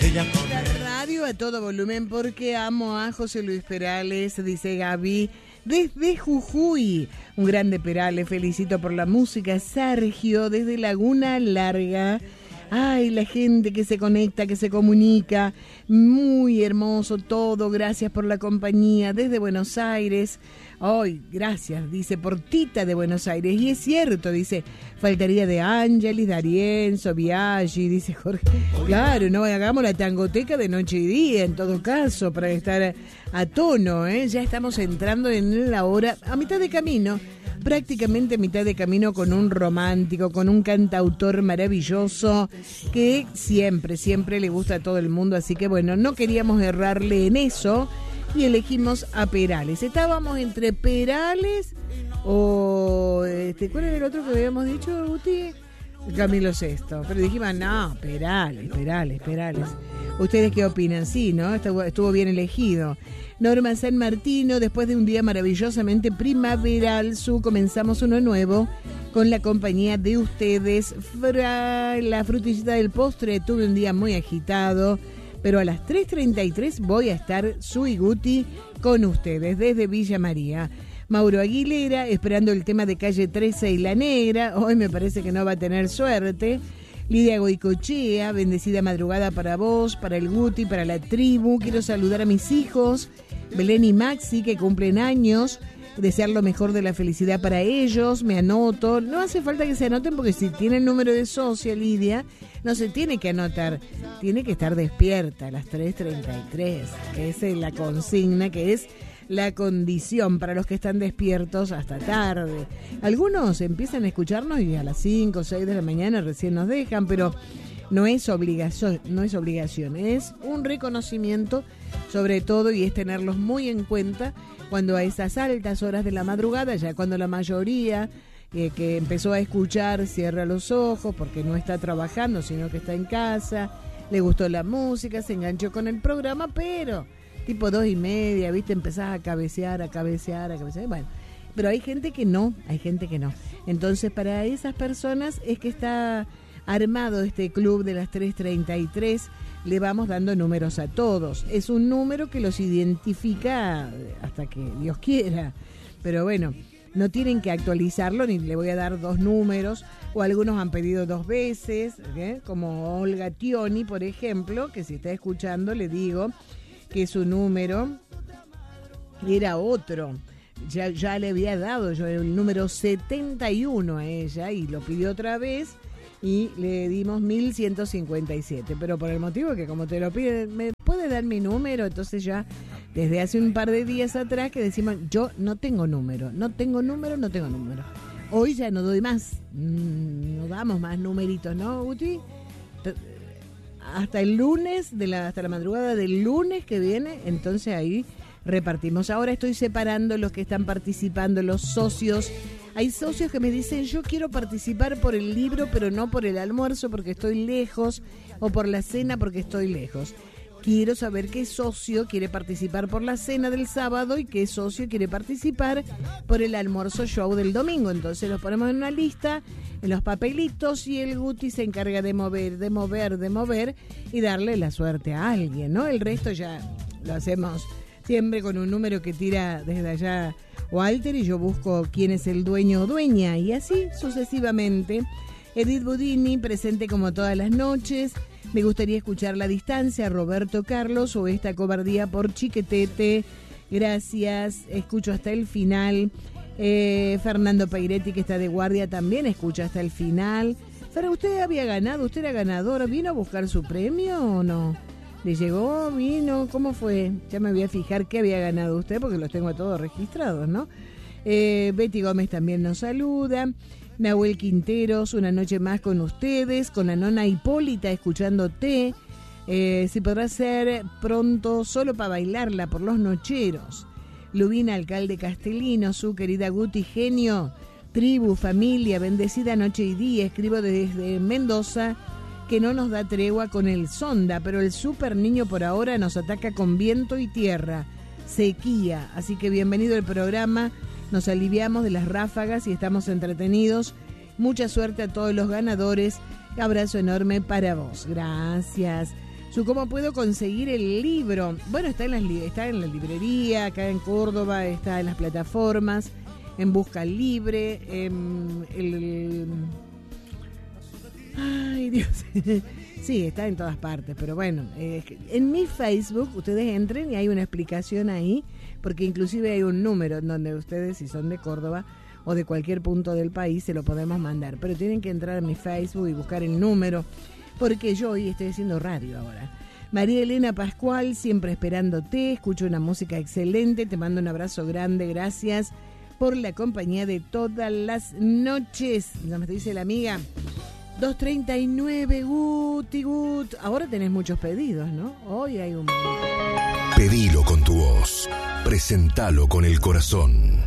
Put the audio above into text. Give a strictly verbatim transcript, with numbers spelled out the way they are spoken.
La radio a todo volumen porque amo a José Luis Perales, dice Gaby, desde Jujuy. Un grande Perales, felicito por la música. Sergio, desde Laguna Larga. Ay, la gente que se conecta, que se comunica. Muy hermoso todo, gracias por la compañía. Desde Buenos Aires. Ay, gracias, dice, por Tita de Buenos Aires. Y es cierto, dice, faltaría de Ángelis, D'Arienzo, Biaggi, dice Jorge. Claro, no hagamos la tangoteca de noche y día, en todo caso, para estar a, a tono, ¿eh? Ya estamos entrando en la hora, a mitad de camino, prácticamente a mitad de camino, con un romántico, con un cantautor maravilloso, que siempre, siempre le gusta a todo el mundo, así que bueno, no queríamos errarle en eso, y elegimos a Perales. Estábamos entre Perales o este, ¿cuál era el otro que habíamos dicho, Guti? Camilo Sesto. Pero dijimos, no, Perales, Perales, Perales. ¿Ustedes qué opinan? Sí, ¿no? Estuvo, estuvo bien elegido. Norma San Martino, después de un día maravillosamente primaveral, su comenzamos uno nuevo con la compañía de ustedes. Fra, la frutillita del postre, tuve un día muy agitado, pero a las tres treinta y tres voy a estar Su y Guti con ustedes desde Villa María. Mauro Aguilera, esperando el tema de Calle trece y La Negra, hoy me parece que no va a tener suerte. Lidia Goicochea, bendecida madrugada para vos, para el Guti, para la tribu. Quiero saludar a mis hijos, Belén y Maxi, que cumplen años, desear lo mejor de la felicidad para ellos. Me anoto, no hace falta que se anoten porque si tiene el número de socia, Lidia, no se tiene que anotar, tiene que estar despierta a las tres treinta y tres, que es la consigna, que es la condición para los que están despiertos hasta tarde. Algunos empiezan a escucharnos y a las cinco o seis de la mañana recién nos dejan, pero no es obligación, no es obligación, es un reconocimiento sobre todo, y es tenerlos muy en cuenta cuando a esas altas horas de la madrugada, ya cuando la mayoría eh, que empezó a escuchar cierra los ojos porque no está trabajando, sino que está en casa, le gustó la música, se enganchó con el programa, pero tipo dos y media, viste, empezás a cabecear, a cabecear, a cabecear, bueno, pero hay gente que no, hay gente que no. Entonces para esas personas es que está armado este club de las tres treinta y tres, le vamos dando números a todos. Es un número que los identifica hasta que Dios quiera, pero bueno, no tienen que actualizarlo, ni le voy a dar dos números, o algunos han pedido dos veces, ¿eh? Como Olga Tioni, por ejemplo, que si está escuchando le digo que su número era otro. Ya, ya le había dado yo el número setenta y uno a ella y lo pidió otra vez y le dimos mil ciento cincuenta y siete, pero por el motivo que como te lo piden, ¿me puede dar mi número? Entonces ya desde hace un par de días atrás que decimos, yo no tengo número, no tengo número, no tengo número. Hoy ya no doy más, no damos más numeritos, ¿no, Guti? Hasta el lunes, de la, hasta la madrugada del lunes que viene, entonces ahí repartimos. Ahora estoy separando los que están participando, los socios. Hay socios que me dicen, yo quiero participar por el libro, pero no por el almuerzo porque estoy lejos, o por la cena porque estoy lejos. Quiero saber qué socio quiere participar por la cena del sábado y qué socio quiere participar por el almuerzo show del domingo. Entonces los ponemos en una lista, en los papelitos, y el Guti se encarga de mover, de mover, de mover y darle la suerte a alguien, ¿no? El resto ya lo hacemos siempre con un número que tira desde allá Walter y yo busco quién es el dueño o dueña, y así sucesivamente. Edith Budini, presente como todas las noches. Me gustaría escuchar La Distancia, Roberto Carlos, o Esta Cobardía por Chiquetete. Gracias, escucho hasta el final. Eh, Fernando Pairetti, que está de guardia, también escucha hasta el final. Pero usted había ganado, usted era ganador, ¿vino a buscar su premio o no? ¿Le llegó? ¿Vino? ¿Cómo fue? Ya me voy a fijar qué había ganado usted, porque los tengo todos registrados, ¿no? Eh, Betty Gómez también nos saluda. Nahuel Quinteros, una noche más con ustedes, con la nona Hipólita escuchándote. Eh, si podrá ser pronto solo para bailarla por los nocheros. Lubina, alcalde Castellino, su querida Guti, genio, tribu, familia, bendecida noche y día. Escribo desde Mendoza, que no nos da tregua con el sonda, pero el super niño por ahora nos ataca con viento y tierra, sequía. Así que bienvenido al programa. Nos aliviamos de las ráfagas y estamos entretenidos. Mucha suerte a todos los ganadores. Abrazo enorme para vos. Gracias. Su ¿cómo puedo conseguir el libro? Bueno, está en, las, está en la librería, acá en Córdoba, está en las plataformas, en Busca Libre, en el... el ay, Dios. Sí, está en todas partes, pero bueno, eh, en mi Facebook ustedes entren y hay una explicación ahí, porque inclusive hay un número en donde ustedes, si son de Córdoba o de cualquier punto del país, se lo podemos mandar, pero tienen que entrar a mi Facebook y buscar el número, porque yo hoy estoy haciendo radio ahora. María Elena Pascual, siempre esperándote, escucho una música excelente, te mando un abrazo grande, gracias por la compañía de todas las noches. ¿No me dice la amiga? dos treinta y nueve, Guti, Gut. Ahora tenés muchos pedidos, ¿no? Hoy hay un... Pedilo con tu voz, presentalo con el corazón.